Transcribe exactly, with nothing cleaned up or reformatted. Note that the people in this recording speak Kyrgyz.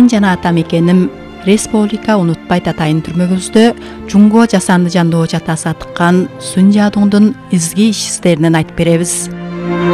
Мен жана ата мекеним Республика Унутпай Татайын түрмөгүбүздө Жуңго жасанды жандоо жатасы атыккан Сунжадуңдун изги иш истеринен айтып беребиз.